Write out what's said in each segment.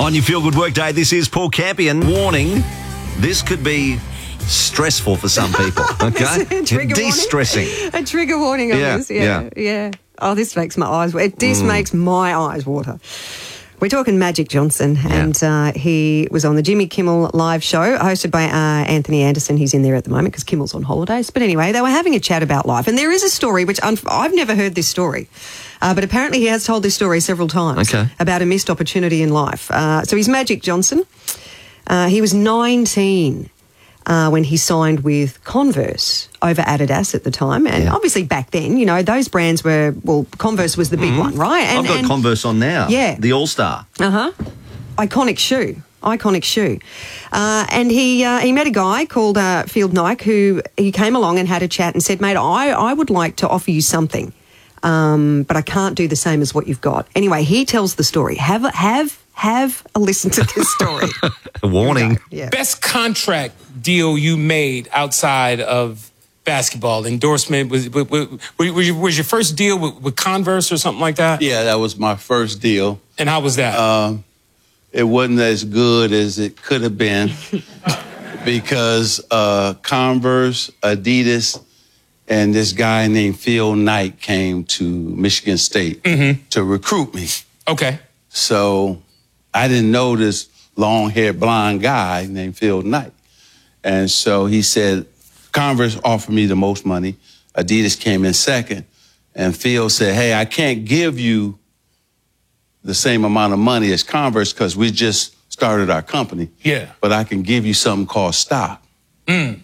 On your Feel Good Workday, this is Paul Campion. Warning, this could be stressful for some people, okay? De-stressing. A trigger warning on this, yeah. Oh, this makes my eyes water. This makes my eyes water. We're talking Magic Johnson, and he was on the Jimmy Kimmel live show hosted by Anthony Anderson. He's in there at the moment because Kimmel's on holidays. But anyway, they were having a chat about life, and there is a story which I've never heard this story. But apparently he has told this story several times about a missed opportunity in life. So he's Magic Johnson. He was 19 when he signed with Converse over Adidas at the time. And obviously back then, you know, those brands were, well, Converse was the big one, right? And, I've got Converse on now. Yeah. The All-Star. Iconic shoe. And he met a guy called Field Nike who he came along and had a chat and said, mate, I would like to offer you something. But I can't do the same as what you've got. Anyway, he tells the story. Have a listen to this story. A warning. Yeah. Best contract deal you made outside of basketball endorsement was your first deal with Converse or something like that? Yeah, that was my first deal. And how was that? It wasn't as good as it could have been because Converse, Adidas, and this guy named Phil Knight came to Michigan State to recruit me. Okay. So I didn't know this long-haired blonde guy named Phil Knight. And so he said, Converse offered me the most money. Adidas came in second. And Phil said, hey, I can't give you the same amount of money as Converse because we just started our company. Yeah. But I can give you something called stock. Ooh.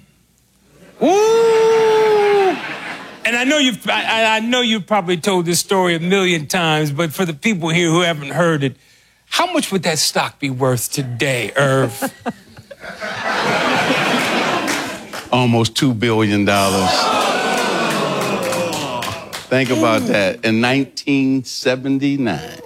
And I know you've probably told this story a million times, but for the people here who haven't heard it, how much would that stock be worth today, Irv? Almost $2 billion. Think about that. In 1979.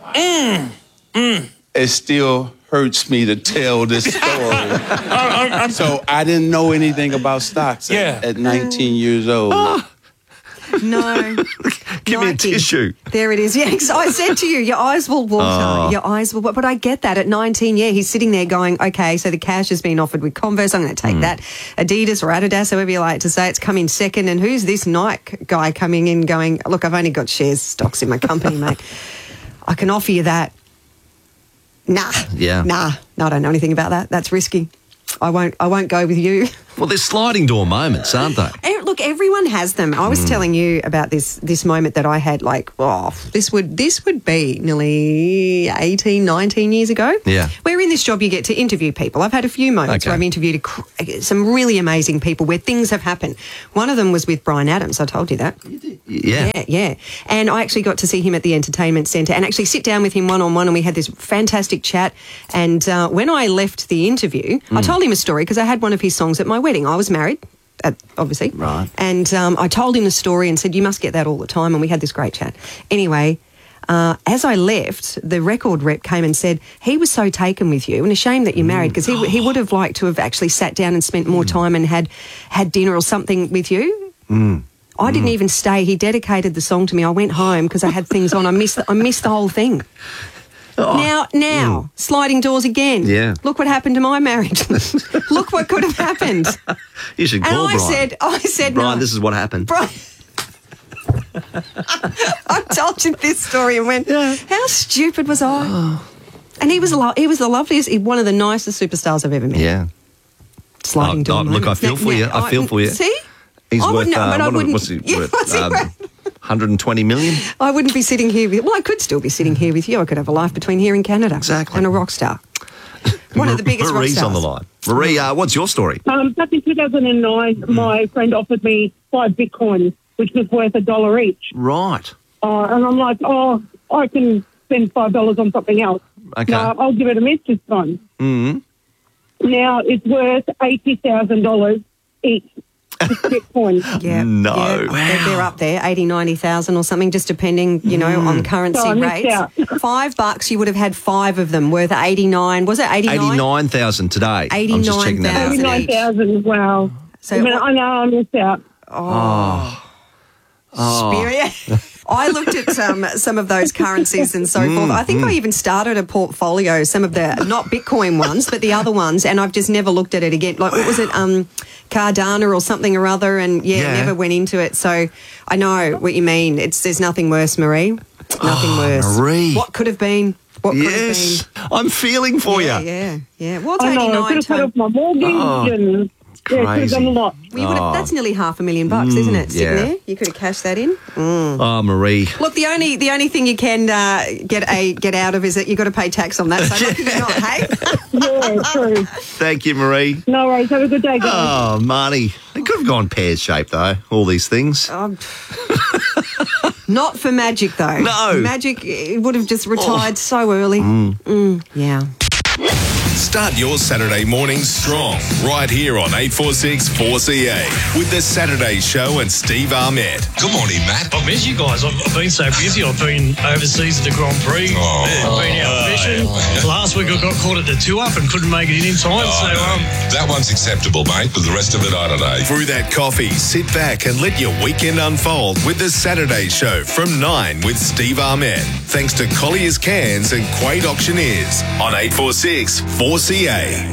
It still hurts me to tell this story. So I didn't know anything about stocks at 19 years old. No. Give me a tissue. There it is. Yeah, I said to you, your eyes will water. Your eyes will water. But I get that. At 19, he's sitting there going, okay, so the cash has been offered with Converse. I'm going to take that. Adidas or Adidas, however you like to say, it's come in second. And who's this Nike guy coming in going, look, I've only got stocks in my company, mate. I can offer you that. Nah. Yeah. Nah, I don't know anything about that. That's risky. I won't go with you. Well, there's sliding door moments, aren't they? Look, everyone has them. I was telling you about this moment that I had, like, this would be nearly 18, 19 years ago. Yeah. Where in this job you get to interview people. I've had a few moments where I've interviewed some really amazing people where things have happened. One of them was with Bryan Adams. I told you that. Yeah. And I actually got to see him at the Entertainment Centre and actually sit down with him one-on-one, and we had this fantastic chat. And when I left the interview, I told him a story because I had one of his songs at my wedding. I was married, obviously. Right. And I told him the story and said, you must get that all the time. And we had this great chat. Anyway, as I left, the record rep came and said, he was so taken with you and a shame that you're married because he would have liked to have actually sat down and spent more time and had dinner or something with you. I didn't even stay. He dedicated the song to me. I went home because I had things on. I missed the whole thing. Now, sliding doors again. Yeah. Look what happened to my marriage. Look what could have happened. You should call Bryan. I said, Bryan, this is what happened. Bryan. I told you this story and went, how stupid was I? And he was the loveliest, one of the nicest superstars I've ever met. Yeah. Sliding door. Look, I feel for you. I feel for you. See? He's worth, what's he worth? 120 million? I wouldn't be sitting here with... Well, I could still be sitting here with you. I could have a life between here and Canada. Exactly. And a rock star. One of the biggest rock stars. Marie's on the line. Marie, what's your story? Back in 2009, my friend offered me 5 Bitcoins, which was worth $1 each. Right. And I'm like, I can spend $5 on something else. Okay. No, I'll give it a miss this time. Now it's worth $80,000 each. Bitcoin. No. Yeah, wow. They're up there, 80, 90,000 or something, just depending, on currency rates. $5, you would have had 5 of them worth 89. Was it 89? 89,000 today. 89,000. I'm just checking that out. 89,000, wow. So I know I missed out. Spirit. I looked at some of those currencies and so forth. I think I even started a portfolio, some of the, not Bitcoin ones, but the other ones, and I've just never looked at it again. Like, what was it, Cardano or something or other, and never went into it. So I know what you mean. There's nothing worse, Marie. Nothing worse. Marie. What could have been? What could have been? I'm feeling for you. Yeah. Well, it's I know, 89 I could have paid off my mortgage and... Yeah, could have done a lot. Well, that's nearly $500,000, isn't it? Sitting there, you could have cashed that in. Oh, Marie. Look, the only thing you can get out of is that you've got to pay tax on that. So lucky you're not, hey? Yeah, true. Thank you, Marie. No worries. Have a good day, guys. Oh, Marnie. It could have gone pear-shaped, though, all these things. Not for Magic, though. No. Magic would have just retired so early. Yeah. Start your Saturday mornings strong right here on 846 4CA with the Saturday Show and Steve Ahmed. Good morning, Matt. I've missed you guys. I've been so busy. I've been overseas at the Grand Prix. I've been out fishing. Last week I got caught at the 2-up and couldn't make it in time. That one's acceptable, mate, but the rest of it, I don't know. Through that coffee, sit back and let your weekend unfold with the Saturday Show from 9 with Steve Ahmed. Thanks to Collier's Cans and Quaid Auctioneers on 846 4CA.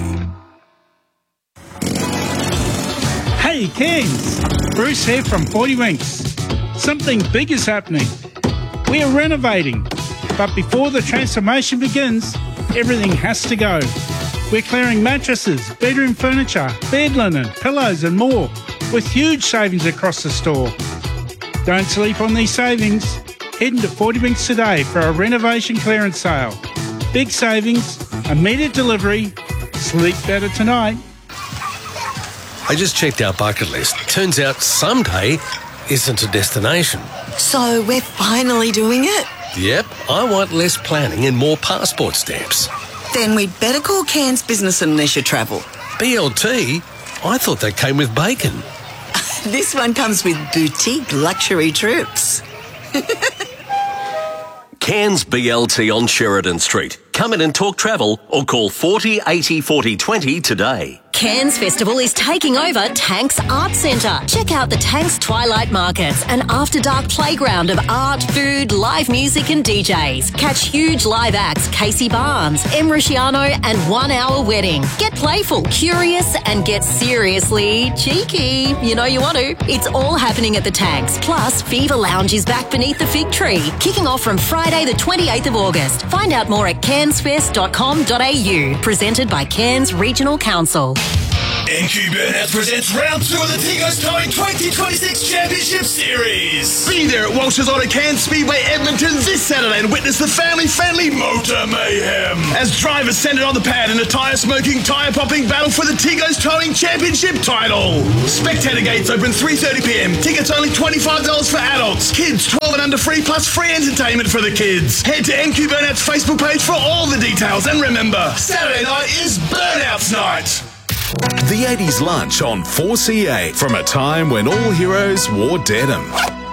Hey, Cairns. Bruce here from 40 Winks. Something big is happening. We are renovating, but before the transformation begins, everything has to go. We're clearing mattresses, bedroom furniture, bed linen, pillows and more, with huge savings across the store. Don't sleep on these savings. Head into 40 Winks today for a renovation clearance sale. Big savings, immediate delivery. Sleep better tonight. I just checked our bucket list. Turns out someday isn't a destination. So we're finally doing it? Yep, I want less planning and more passport stamps. Then we'd better call Cairns Business and Leisure Travel. BLT? I thought that came with bacon. This one comes with boutique luxury trips. Cairns BLT on Sheridan Street. Come in and talk travel or call 40 80 40 20 today. Cairns Festival is taking over Tanks Art Centre. Check out the Tanks Twilight Markets, an after-dark playground of art, food, live music and DJs. Catch huge live acts Casey Barnes, Em Rusciano and 1 Hour Wedding. Get playful, curious and get seriously cheeky. You know you want to. It's all happening at the Tanks. Plus, Fever Lounge is back beneath the fig tree, kicking off from Friday the 28th of August. Find out more at cairnsfest.com.au. Presented by Cairns Regional Council. NQ Burnouts presents round 2 of the Tigos Towing 2026 Championship Series. Be there at Walsh's Auto Cairns Speedway Edmonton this Saturday and witness the family-friendly motor mayhem as drivers send it on the pad in a tyre-smoking, tyre-popping battle for the Tigos Towing Championship title. Spectator gates open 3:30pm. Tickets only $25 for adults. Kids 12 and under free plus free entertainment for the kids. Head to NQ Burnouts Facebook page for all the details and remember, Saturday night is Burnouts night. The 80s lunch on 4CA from a time when all heroes wore denim.